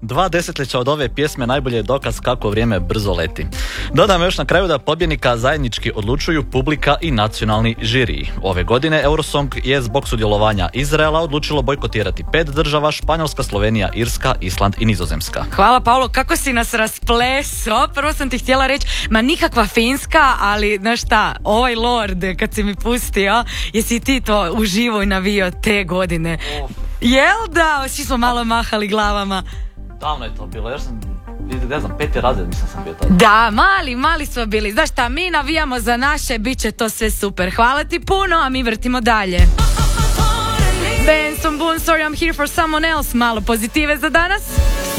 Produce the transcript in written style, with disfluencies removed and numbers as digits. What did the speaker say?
2 desetljeća od ove pjesme najbolje je dokaz kako vrijeme brzo leti. Dodamo još na kraju da pobjednika zajednički odlučuju publika i nacionalni žiriji. Ove godine Eurosong je zbog sudjelovanja Izraela odlučilo bojkotirati 5 država: Španjolska, Slovenija, Irska, Island i Nizozemska. Hvala Paolo, kako si nas raspleso. Prvo sam ti htjela reći, ma nikakva Finska, ali znaš šta, ovaj lord kad si mi pustio, jesi ti to uživo i navio te godine? Jel da? Svi smo malo mahali glavama. Davno je to bilo, još sam, ne znam, 5. razred mislim sam bio tada. Da, mali smo bili. Znaš šta, mi navijamo za naše, bit će to sve super. Hvala ti puno, a mi vrtimo dalje. Benson Boone, sorry I'm here for someone else. Malo pozitive za danas.